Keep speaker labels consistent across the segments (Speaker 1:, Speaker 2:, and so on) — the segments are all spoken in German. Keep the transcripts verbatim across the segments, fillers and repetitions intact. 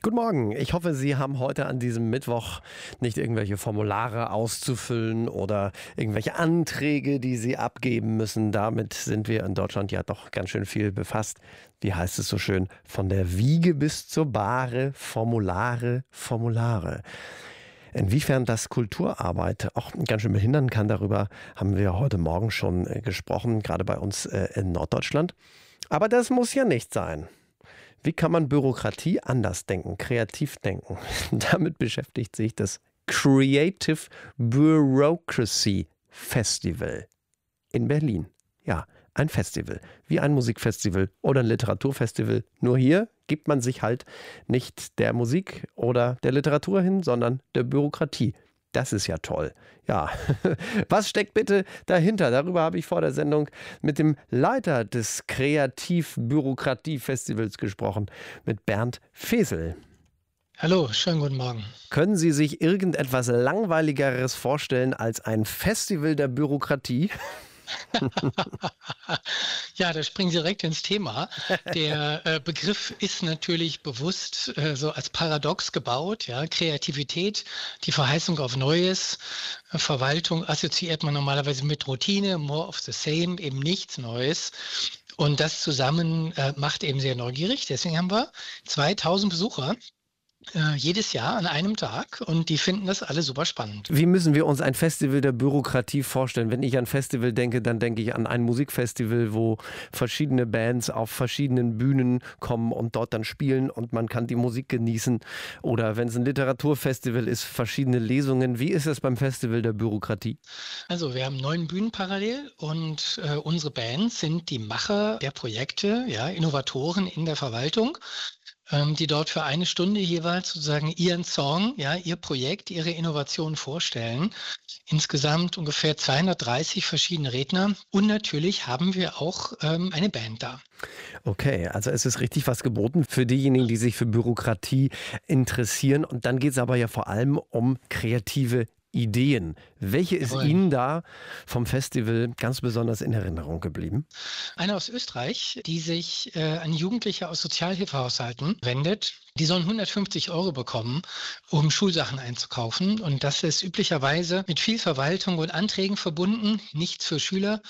Speaker 1: Guten Morgen. Ich hoffe, Sie haben heute an diesem Mittwoch nicht irgendwelche Formulare auszufüllen oder irgendwelche Anträge, die Sie abgeben müssen. Damit sind wir in Deutschland ja doch ganz schön viel befasst. Wie heißt es so schön? Von der Wiege bis zur Bahre, Formulare, Formulare. Inwiefern das Kulturarbeit auch ganz schön behindern kann, darüber haben wir heute Morgen schon äh, gesprochen, gerade bei uns äh, in Norddeutschland. Aber das muss ja nicht sein. Wie kann man Bürokratie anders denken, kreativ denken? Damit beschäftigt sich das Creative Bureaucracy Festival in Berlin. Ja, ein Festival, wie ein Musikfestival oder ein Literaturfestival. Nur hier gibt man sich halt nicht der Musik oder der Literatur hin, sondern der Bürokratie. Das ist ja toll. Ja, was steckt bitte dahinter? Darüber habe ich vor der Sendung mit dem Leiter des Kreativ-Bürokratie-Festivals gesprochen, mit Bernd Fesel.
Speaker 2: Hallo, schönen guten Morgen.
Speaker 1: Können Sie sich irgendetwas Langweiligeres vorstellen als ein Festival der Bürokratie?
Speaker 2: Ja, da springen Sie direkt ins Thema. Der äh, Begriff ist natürlich bewusst äh, so als paradox gebaut. Ja, Kreativität, die Verheißung auf Neues, äh, Verwaltung assoziiert man normalerweise mit Routine, more of the same, eben nichts Neues. Und das zusammen äh, macht eben sehr neugierig. Deswegen haben wir zweitausend Besucher. Äh, jedes Jahr an einem Tag und die finden das alle super spannend.
Speaker 1: Wie müssen wir uns ein Festival der Bürokratie vorstellen? Wenn ich an Festival denke, dann denke ich an ein Musikfestival, wo verschiedene Bands auf verschiedenen Bühnen kommen und dort dann spielen und man kann die Musik genießen. Oder wenn es ein Literaturfestival ist, verschiedene Lesungen. Wie ist es beim Festival der Bürokratie?
Speaker 2: Also wir haben neun Bühnen parallel und äh, unsere Bands sind die Macher der Projekte, ja, Innovatoren in der Verwaltung, die dort für eine Stunde jeweils sozusagen ihren Song, ja, ihr Projekt, ihre Innovation vorstellen. Insgesamt ungefähr zweihundertdreißig verschiedene Redner und natürlich haben wir auch ähm, eine Band da.
Speaker 1: Okay, also es ist richtig was geboten für diejenigen, die sich für Bürokratie interessieren. Und dann geht es aber ja vor allem um kreative Ideen. Welche ist
Speaker 2: Jawohl.
Speaker 1: Ihnen da vom Festival ganz besonders in Erinnerung geblieben?
Speaker 2: Eine aus Österreich, die sich äh, an Jugendliche aus Sozialhilfehaushalten wendet. Die sollen hundertfünfzig Euro bekommen, um Schulsachen einzukaufen. Und das ist üblicherweise mit viel Verwaltung und Anträgen verbunden, nichts für Schüler.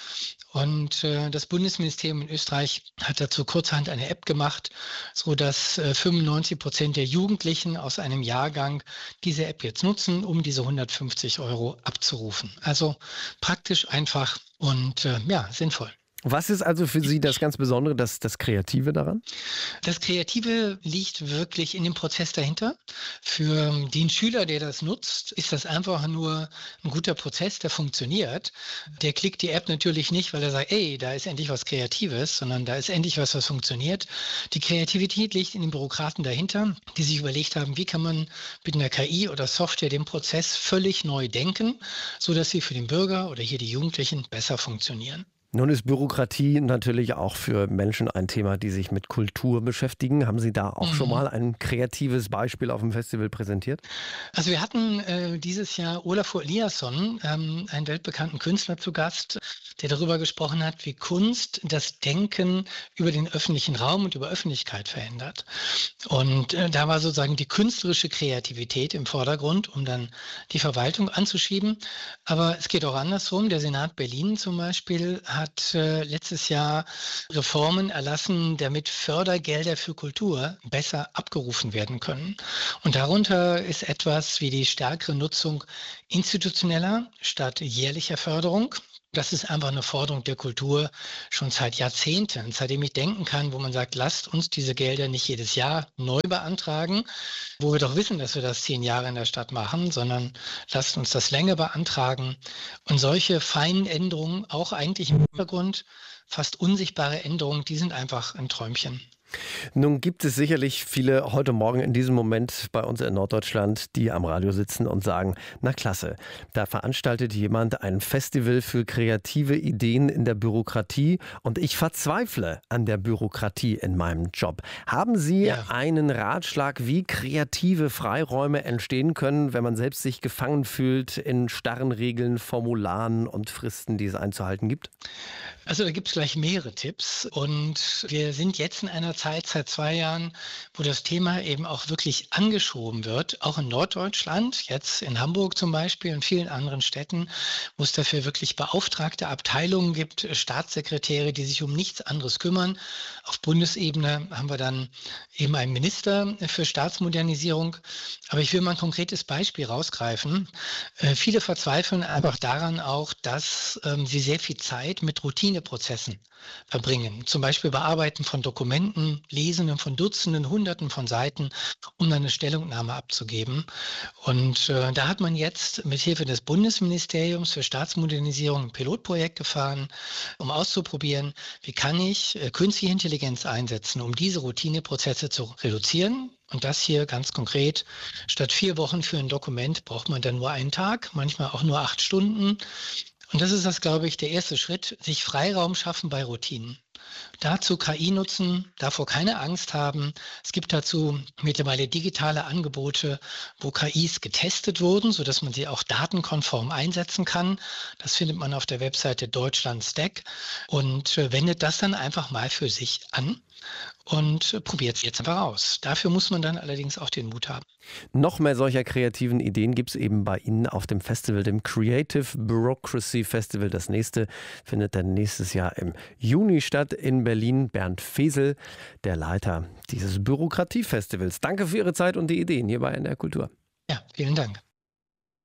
Speaker 2: Und äh, das Bundesministerium in Österreich hat dazu kurzerhand eine App gemacht, sodass äh, fünfundneunzig Prozent der Jugendlichen aus einem Jahrgang diese App jetzt nutzen, um diese hundertfünfzig Euro abzurufen. Also praktisch, einfach und äh, ja, sinnvoll.
Speaker 1: Was ist also für Sie das ganz Besondere, das, das Kreative daran?
Speaker 2: Das Kreative liegt wirklich in dem Prozess dahinter. Für den Schüler, der das nutzt, ist das einfach nur ein guter Prozess, der funktioniert. Der klickt die App natürlich nicht, weil er sagt, ey, da ist endlich was Kreatives, sondern da ist endlich was, was funktioniert. Die Kreativität liegt in den Bürokraten dahinter, die sich überlegt haben, wie kann man mit einer K I oder Software den Prozess völlig neu denken, sodass sie für den Bürger oder hier die Jugendlichen besser funktionieren.
Speaker 1: Nun ist Bürokratie natürlich auch für Menschen ein Thema, die sich mit Kultur beschäftigen. Haben Sie da auch
Speaker 2: Mhm.
Speaker 1: schon mal ein kreatives Beispiel auf dem Festival präsentiert?
Speaker 2: Also wir hatten äh, dieses Jahr Olafur Eliasson, ähm, einen weltbekannten Künstler zu Gast, der darüber gesprochen hat, wie Kunst das Denken über den öffentlichen Raum und über Öffentlichkeit verändert. Und äh, da war sozusagen die künstlerische Kreativität im Vordergrund, um dann die Verwaltung anzuschieben. Aber es geht auch andersrum. Der Senat Berlin zum Beispiel hat äh, letztes Jahr Reformen erlassen, damit Fördergelder für Kultur besser abgerufen werden können. Und darunter ist etwas wie die stärkere Nutzung institutioneller statt jährlicher Förderung. Das ist einfach eine Forderung der Kultur schon seit Jahrzehnten, seitdem ich denken kann, wo man sagt, lasst uns diese Gelder nicht jedes Jahr neu beantragen, wo wir doch wissen, dass wir das zehn Jahre in der Stadt machen, sondern lasst uns das länger beantragen. Und solche feinen Änderungen, auch eigentlich im Hintergrund, fast unsichtbare Änderungen, die sind einfach ein Träumchen.
Speaker 1: Nun gibt es sicherlich viele heute Morgen in diesem Moment bei uns in Norddeutschland, die am Radio sitzen und sagen, na klasse, da veranstaltet jemand ein Festival für kreative Ideen in der Bürokratie und ich verzweifle an der Bürokratie in meinem Job. Haben Sie
Speaker 2: Ja.
Speaker 1: einen Ratschlag, wie kreative Freiräume entstehen können, wenn man selbst sich gefangen fühlt in starren Regeln, Formularen und Fristen, die es einzuhalten gibt?
Speaker 2: Also da gibt es gleich mehrere Tipps und wir sind jetzt in einer Zeit seit zwei Jahren, wo das Thema eben auch wirklich angeschoben wird, auch in Norddeutschland, jetzt in Hamburg zum Beispiel und vielen anderen Städten, wo es dafür wirklich beauftragte Abteilungen gibt, äh, Staatssekretäre, die sich um nichts anderes kümmern. Auf Bundesebene haben wir dann eben einen Minister für Staatsmodernisierung. Aber ich will mal ein konkretes Beispiel rausgreifen. Äh, viele verzweifeln einfach daran auch, dass ähm, sie sehr viel Zeit mit Routineprozessen verbringen. Zum Beispiel Bearbeiten von Dokumenten, Lesen von Dutzenden, Hunderten von Seiten, um dann eine Stellungnahme abzugeben. Und äh, da hat man jetzt mit Hilfe des Bundesministeriums für Staatsmodernisierung ein Pilotprojekt gefahren, um auszuprobieren, wie kann ich äh, künstliche Intelligenz einsetzen, um diese Routineprozesse zu reduzieren. Und das hier ganz konkret, statt vier Wochen für ein Dokument braucht man dann nur einen Tag, manchmal auch nur acht Stunden. Und das ist das, glaube ich, der erste Schritt, sich Freiraum schaffen bei Routinen. Dazu K I nutzen, davor keine Angst haben. Es gibt dazu mittlerweile digitale Angebote, wo K Is getestet wurden, sodass man sie auch datenkonform einsetzen kann. Das findet man auf der Webseite Deutschland Stack und äh, wendet das dann einfach mal für sich an und äh, probiert es jetzt einfach aus. Dafür muss man dann allerdings auch den Mut haben.
Speaker 1: Noch mehr solcher kreativen Ideen gibt es eben bei Ihnen auf dem Festival, dem Creative Bureaucracy Festival. Das nächste findet dann nächstes Jahr im Juni statt in Berlin. Bernd Fesel, der Leiter dieses Bürokratiefestivals. Danke für Ihre Zeit und die Ideen hier bei N R Kultur.
Speaker 2: Ja, vielen Dank.